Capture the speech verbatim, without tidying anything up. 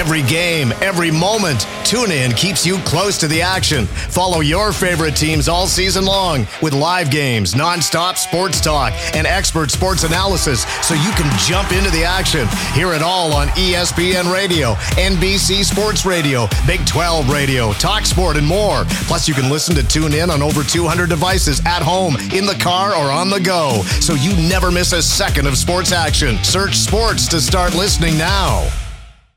Every game, every moment, TuneIn keeps you close to the action. Follow your favorite teams all season long with live games, nonstop sports talk, and expert sports analysis so you can jump into the action. Hear it all on E S P N Radio, N B C Sports Radio, Big twelve Radio, TalkSport, and more. Plus, you can listen to TuneIn on over two hundred devices at home, in the car, or on the go, so you never miss a second of sports action. Search sports to start listening now.